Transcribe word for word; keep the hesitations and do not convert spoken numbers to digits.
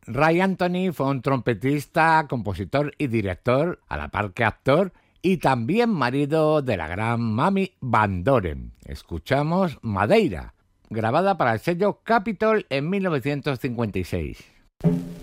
Ray Anthony fue un trompetista, compositor y director, a la par que actor, y también marido de la gran Mamie Van Doren. Escuchamos Madeira, grabada para el sello Capitol en mil novecientos cincuenta y seis.